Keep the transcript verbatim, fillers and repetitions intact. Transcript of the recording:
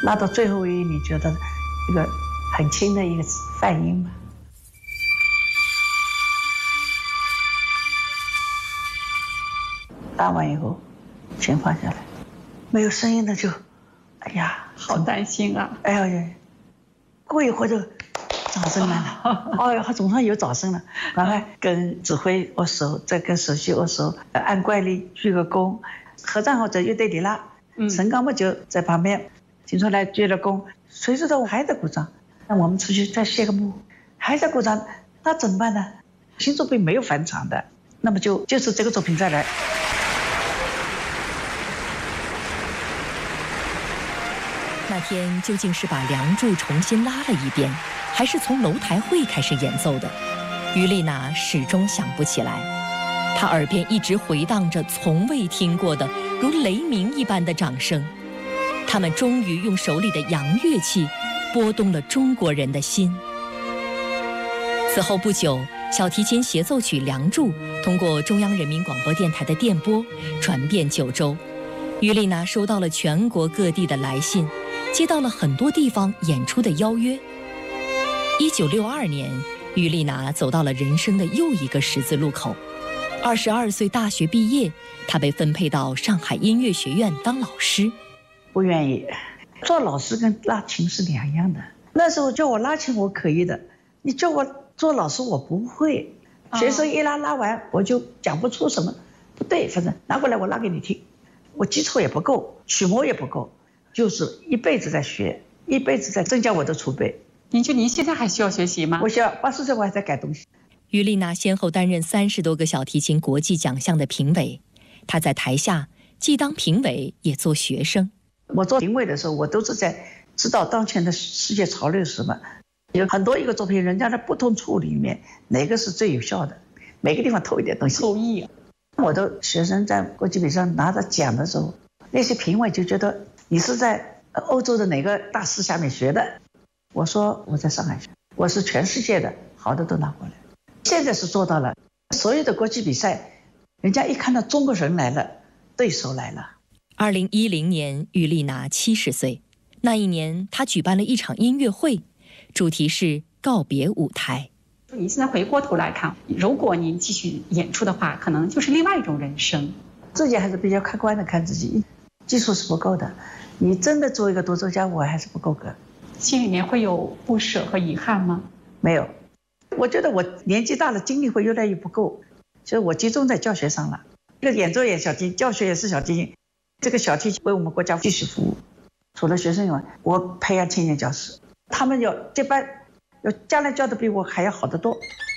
拉到最后一，你觉得一个很轻的一个泛音嘛。拉完以后，琴放下来，没有声音的就，哎呀， 好担心啊！ 哎呀，过一会儿就掌声来了，哦哟，总算有掌声了，赶快跟指挥握手，再跟首席握手，按惯例鞠个躬，合唱后在乐队里拉，陈刚木就在旁边，听出来鞠了躬，谁知道我还在鼓掌，那我们出去再谢个幕，还在鼓掌，那怎么办呢？新作品没有返场的，那么就就是这个作品再来。 那天究竟是把《梁祝》重新拉了一遍，还是从楼台会开始演奏的？于丽娜始终想不起来。她耳边一直回荡着从未听过的如雷鸣一般的掌声。他们终于用手里的洋乐器拨动了中国人的心。此后不久，小提琴协奏曲《梁祝》通过中央人民广播电台的电波传遍九州。于丽娜收到了全国各地的来信，接到了很多地方演出的邀约。一九六二年，于丽娜走到了人生的又一个十字路口。二十二岁大学毕业，她被分配到上海音乐学院当老师。 不愿意，做老师跟拉琴是两样的。那时候叫我拉琴我可以的，你叫我做老师我不会。学生一拉拉完，我就讲不出什么不对，反正拿过来我拉给你听。我基础也不够，曲目也不够，就是一辈子在学，一辈子在增加我的储备。 您觉得您现在还需要学习吗？ 我需要，八十岁我还在改东西。 于丽娜先后担任三十多个小提琴国际奖项的评委，她在台下既当评委也做学生。 我做评委的时候，我都是在知道当前的世界潮流是什么，有很多一个作品，人家的不同处理里面哪个是最有效的，每个地方偷一点东西。 偷艺。 我的学生在国际比赛拿着奖的时候，那些评委就觉得你是在欧洲的哪个大师下面学的。我说我在上海学，我是全世界的好的都拿过来。现在是做到了，所有的国际比赛，人家一看到中国人来了，对手来了。 二零一零年，于丽娜七十岁，那一年她举办了一场音乐会，主题是告别舞台。 您现在回过头来看，如果您继续演出的话，可能就是另外一种人生。 自己还是比较客观的看自己，技术是不够的。你真的做一个独奏家，我还是不够格。 心里面会有不舍和遗憾吗？ 没有，我觉得我年纪大了，精力会越来越不够，所以我集中在教学上了。这个演奏也小提琴，教学也是小提琴。这个小提琴为我们国家继续服务。除了学生以外，我培养青年教师，他们要接班，要将来教的比我还要好得多。